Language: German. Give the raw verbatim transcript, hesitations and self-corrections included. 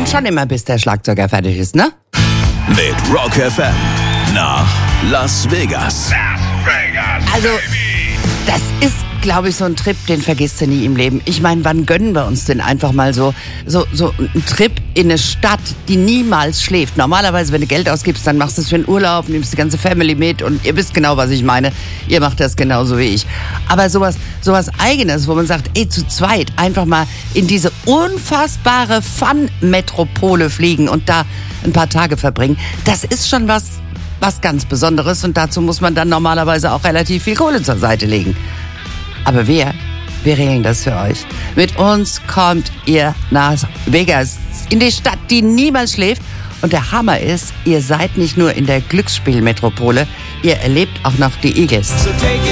dauert schon immer, bis der Schlagzeuger fertig ist, ne? Mit Rock F M nach Las Vegas. Las Vegas, Also, baby. das ist, glaube ich, so ein Trip, den vergisst du nie im Leben. Ich meine, wann gönnen wir uns denn einfach mal so, so, so einen Trip in eine Stadt, die niemals schläft? Normalerweise, wenn du Geld ausgibst, dann machst du es für einen Urlaub, nimmst die ganze Family mit und ihr wisst genau, was ich meine. Ihr macht das genauso wie ich. Aber sowas, sowas Eigenes, wo man sagt, ey, zu zweit einfach mal in diese unfassbare Fun-Metropole fliegen und da ein paar Tage verbringen, das ist schon was, was ganz Besonderes und dazu muss man dann normalerweise auch relativ viel Kohle zur Seite legen. Aber wir, wir regeln das für euch. Mit uns kommt ihr nach Vegas, in die Stadt, die niemals schläft. Und der Hammer ist, ihr seid nicht nur in der Glücksspielmetropole, ihr erlebt auch noch die Eagles.